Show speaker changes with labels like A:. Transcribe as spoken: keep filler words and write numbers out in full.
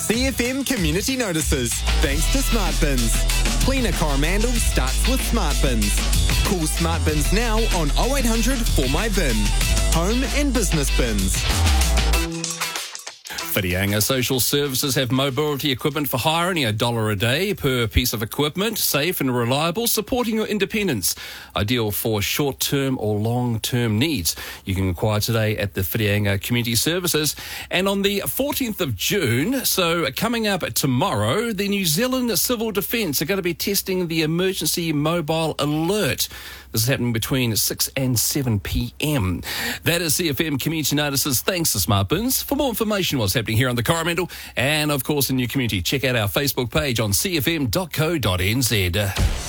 A: C F M Community Notices, thanks to Smart Bins. Cleaner Coromandel starts with Smart Bins. Call Smart Bins now on oh eight hundred four my bin. Home and business bins.
B: Whitianga Social Services have mobility equipment for hire, only a dollar a day per piece of equipment, safe and reliable, supporting your independence. Ideal for short-term or long-term needs. You can inquire today at the Whitianga Community Services. And on the fourteenth of June, so coming up tomorrow, the New Zealand Civil Defence are going to be testing the emergency mobile alert. This is happening between six and seven p.m. That is C F M Community Notices. Thanks to Smart Bins. For more information on what's happening here on the Coromandel and, of course, in your community, check out our Facebook page on c f m dot co dot n z.